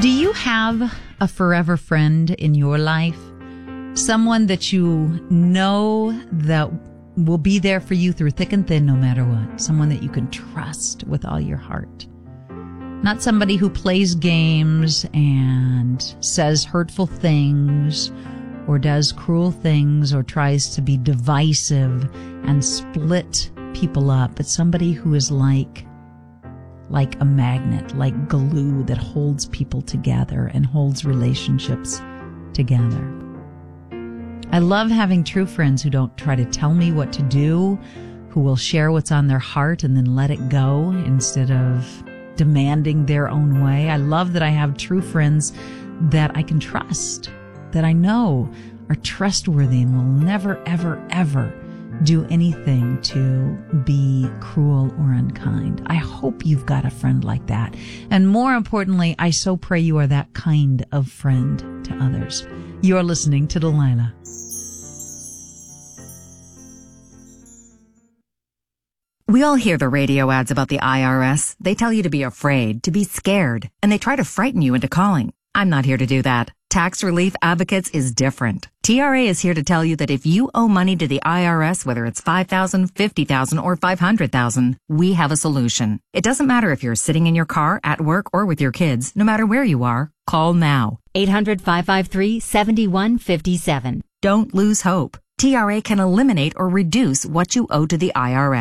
Do you have a forever friend in your life? Someone that you know that will be there for you through thick and thin no matter what. Someone that you can trust with all your heart. Not somebody who plays games and says hurtful things or does cruel things or tries to be divisive and split people up, but somebody who is like a magnet, like glue that holds people together and holds relationships together. I love having true friends who don't try to tell me what to do, who will share what's on their heart and then let it go instead of demanding their own way. I love that I have true friends that I can trust, that I know are trustworthy and will never, ever, ever do anything to be cruel or unkind. I hope you've got a friend like that. And more importantly, I so pray you are that kind of friend to others. You're listening to Delilah. We all hear the radio ads about the IRS. They tell you to be afraid, to be scared, and they try to frighten you into calling. I'm not here to do that. Tax Relief Advocates is different. TRA is here to tell you that if you owe money to the IRS, whether it's $5,000, $50,000, or $500,000, we have a solution. It doesn't matter if you're sitting in your car, at work, or with your kids. No matter where you are, call now. 800-553-7157. Don't lose hope. TRA can eliminate or reduce what you owe to the IRS.